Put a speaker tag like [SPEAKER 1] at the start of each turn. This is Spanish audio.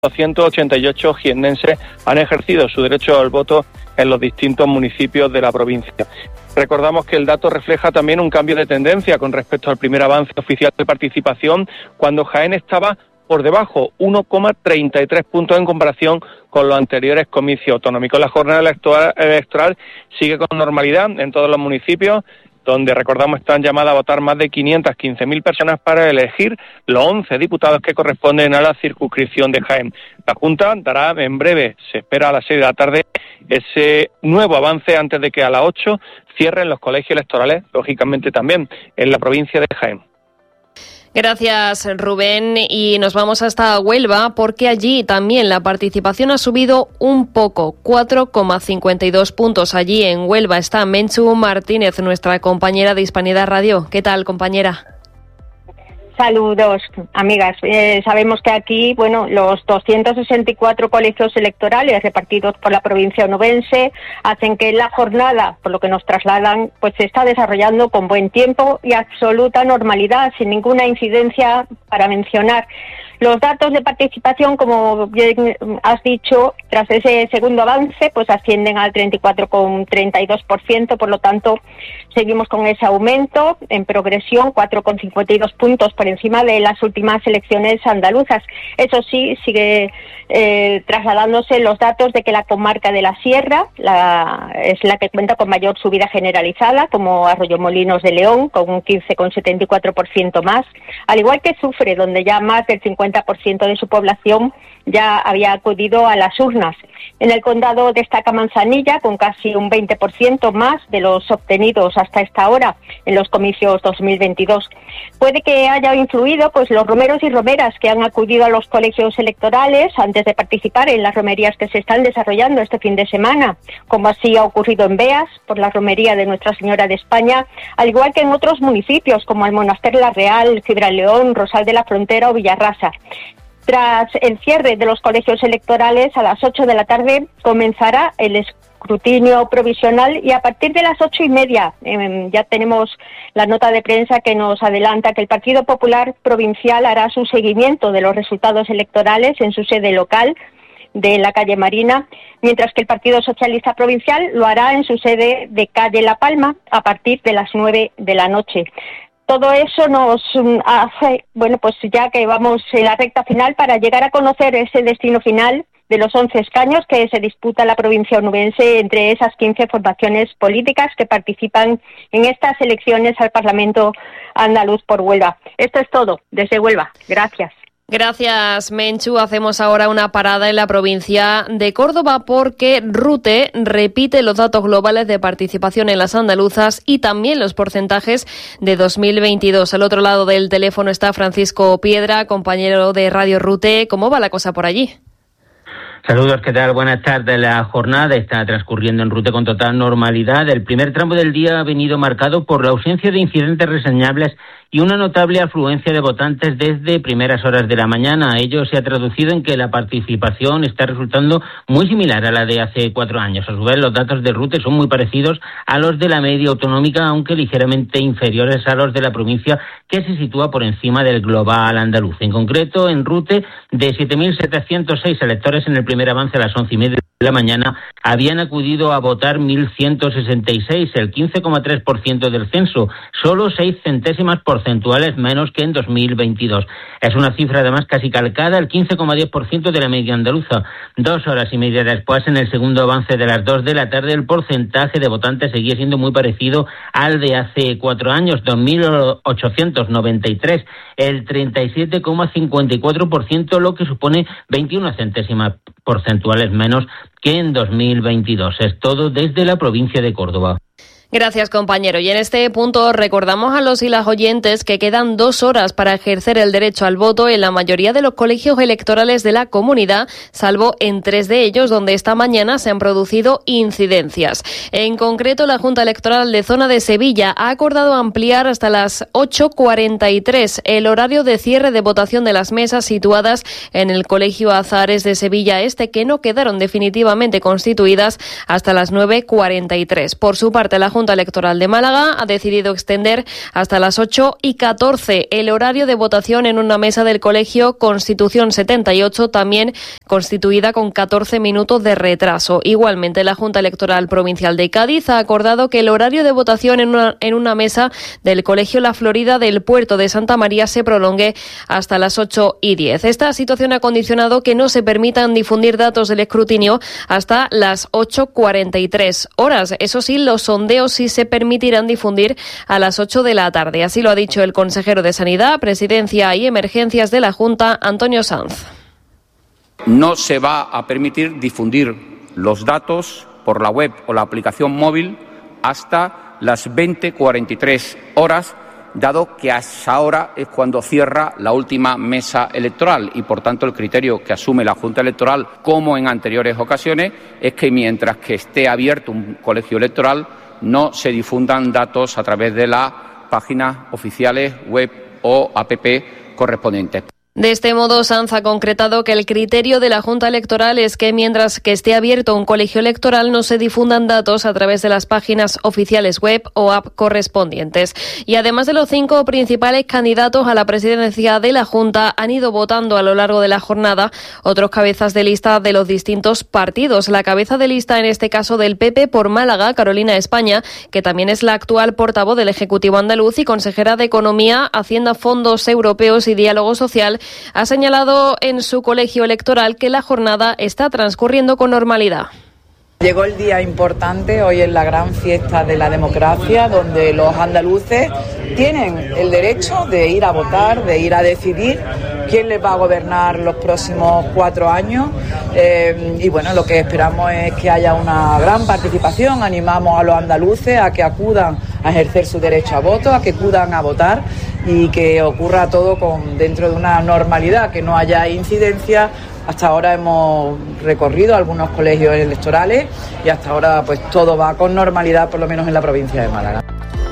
[SPEAKER 1] 288 jiennenses han ejercido su derecho al voto en los distintos municipios de la provincia. Recordamos que el dato refleja también un cambio de tendencia con respecto al primer avance oficial de participación, cuando Jaén estaba por debajo, 1,33 puntos en comparación con los anteriores comicios autonómicos. La jornada electoral sigue con normalidad en todos los municipios, donde, recordamos, están llamadas a votar más de 515.000 personas para elegir los 11 diputados que corresponden a la circunscripción de Jaén. La Junta dará en breve, se espera a las 6 de la tarde, ese nuevo avance antes de que a las 8 cierren los colegios electorales, lógicamente también en la provincia de Jaén.
[SPEAKER 2] Gracias, Rubén. Y nos vamos hasta Huelva, porque allí también la participación ha subido un poco, 4,52 puntos. Allí en Huelva está Menchu Martínez, nuestra compañera de Hispanidad Radio. ¿Qué tal, compañera?
[SPEAKER 3] Saludos, amigas. Sabemos que aquí, los 264 colegios electorales repartidos por la provincia onubense hacen que la jornada, por lo que nos trasladan, pues se está desarrollando con buen tiempo y absoluta normalidad, sin ninguna incidencia para mencionar. Los datos de participación, como bien has dicho, tras ese segundo avance, pues ascienden al 34,32%, por lo tanto, seguimos con ese aumento en progresión, 4,52 puntos por encima de las últimas elecciones andaluzas. Eso sí, sigue trasladándose los datos de que la comarca de la Sierra es la que cuenta con mayor subida generalizada, como Arroyomolinos de León, con un 15,74% más, al igual que Sufre, donde ya más del 50% de su población ya había acudido a las urnas. En el condado destaca Manzanilla, con casi un 20% más de los obtenidos hasta esta hora en los comicios 2022. Puede que haya influido los romeros y romeras que han acudido a los colegios electorales antes de participar en las romerías que se están desarrollando este fin de semana, como así ha ocurrido en Beas, por la romería de Nuestra Señora de España, al igual que en otros municipios como Almonaster La Real, Gibraleón, Rosal de la Frontera o Villarrasa. Tras el cierre de los colegios electorales, a las 8 de la tarde comenzará el escrutinio provisional y a partir de las 8:30 ya tenemos la nota de prensa que nos adelanta que el Partido Popular Provincial hará su seguimiento de los resultados electorales en su sede local de la calle Marina, mientras que el Partido Socialista Provincial lo hará en su sede de calle La Palma a partir de las 9 de la noche. Todo eso nos hace, pues ya que vamos en la recta final para llegar a conocer ese destino final de los 11 escaños que se disputa la provincia onubense entre esas 15 formaciones políticas que participan en estas elecciones al Parlamento andaluz por Huelva. Esto es todo desde Huelva. Gracias.
[SPEAKER 2] Gracias, Menchu. Hacemos ahora una parada en la provincia de Córdoba porque RUTE repite los datos globales de participación en las andaluzas y también los porcentajes de 2022. Al otro lado del teléfono está Francisco Piedra, compañero de Radio RUTE. ¿Cómo va la cosa por allí?
[SPEAKER 4] Saludos, ¿qué tal? Buenas tardes. La jornada está transcurriendo en RUTE con total normalidad. El primer tramo del día ha venido marcado por la ausencia de incidentes reseñables y una notable afluencia de votantes desde primeras horas de la mañana. Ello se ha traducido en que la participación está resultando muy similar a la de hace 4 años. A su vez, los datos de RUTE son muy parecidos a los de la media autonómica, aunque ligeramente inferiores a los de la provincia, que se sitúa por encima del global andaluz. En concreto, en RUTE, de 7.706 electores en el primer avance a las 11:30 de la mañana, habían acudido a votar 1.166, el 15,3% del censo, solo 6 centésimas porcentuales menos que en 2022. Es una cifra además casi calcada, el 15,10% de la media andaluza. 2 horas y media después, en el segundo avance de las 2 de la tarde, el porcentaje de votantes seguía siendo muy parecido al de hace 4 años, 2.893, el 37,54%, lo que supone 21 centésimas porcentuales menos que en 2022. Es todo desde la provincia de Córdoba.
[SPEAKER 2] Gracias, compañero. Y en este punto recordamos a los y las oyentes que quedan 2 horas para ejercer el derecho al voto en la mayoría de los colegios electorales de la comunidad, salvo en 3 de ellos, donde esta mañana se han producido incidencias. En concreto, la Junta Electoral de Zona de Sevilla ha acordado ampliar hasta las 8:43 el horario de cierre de votación de las mesas situadas en el Colegio Azahares de Sevilla Este, que no quedaron definitivamente constituidas hasta las 9:43. Por su parte, la Junta Junta Electoral de Málaga ha decidido extender hasta las 8:14 el horario de votación en una mesa del colegio Constitución 78, también constituida con 14 minutos de retraso. Igualmente, la Junta Electoral Provincial de Cádiz ha acordado que el horario de votación en una mesa del colegio La Florida del Puerto de Santa María se prolongue hasta las 8:10. Esta situación ha condicionado que no se permitan difundir datos del escrutinio hasta las 8:43 horas. Eso sí, los sondeos sí se permitirán difundir a las 8 de la tarde. Así lo ha dicho el consejero de Sanidad, Presidencia y Emergencias de la Junta, Antonio Sanz.
[SPEAKER 5] No se va a permitir difundir los datos por la web o la aplicación móvil hasta las 20:43 horas, dado que hasta ahora es cuando cierra la última mesa electoral y, por tanto, el criterio que asume la Junta Electoral, como en anteriores ocasiones, es que mientras que esté abierto un colegio electoral no se difundan datos a través de las páginas oficiales, web o app correspondientes.
[SPEAKER 2] De este modo, Sanz ha concretado que el criterio de la Junta Electoral es que mientras que esté abierto un colegio electoral no se difundan datos a través de las páginas oficiales web o app correspondientes. Y además de los 5 principales candidatos a la presidencia de la Junta, han ido votando a lo largo de la jornada otros cabezas de lista de los distintos partidos. La cabeza de lista, en este caso del PP por Málaga, Carolina España, que también es la actual portavoz del Ejecutivo andaluz y consejera de Economía, Hacienda, Fondos Europeos y Diálogo Social, ha señalado en su colegio electoral que la jornada está transcurriendo con normalidad.
[SPEAKER 6] Llegó el día importante, hoy es la gran fiesta de la democracia, donde los andaluces tienen el derecho de ir a votar, de ir a decidir quién les va a gobernar los próximos 4 años. Y bueno, lo que esperamos es que haya una gran participación. Animamos a los andaluces a que acudan a ejercer su derecho a voto, a que acudan a votar y que ocurra todo dentro de una normalidad, que no haya incidencias. Hasta ahora hemos recorrido algunos colegios electorales y hasta ahora pues todo va con normalidad, por lo menos en la provincia de Málaga.